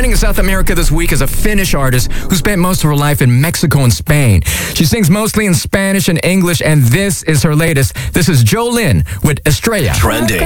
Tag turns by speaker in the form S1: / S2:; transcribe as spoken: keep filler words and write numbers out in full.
S1: Returning to South America this week is a Finnish artist who spent most of her life in Mexico and Spain. She sings mostly in Spanish and English, and this is her latest. This is Jolene with Estrella.
S2: Trending.